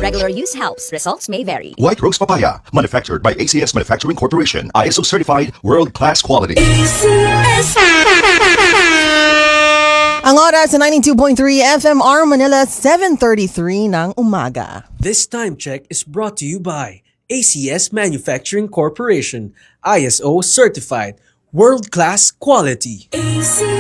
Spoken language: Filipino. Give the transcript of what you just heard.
regular use helps. Results may vary. White Rose Papaya, manufactured by ACS Manufacturing Corporation. ISO certified, world-class quality. Ang oras sa 92.3 FMR Manila, 7:33 ng umaga. This time check is brought to you by ACS Manufacturing Corporation, ISO certified, world-class quality.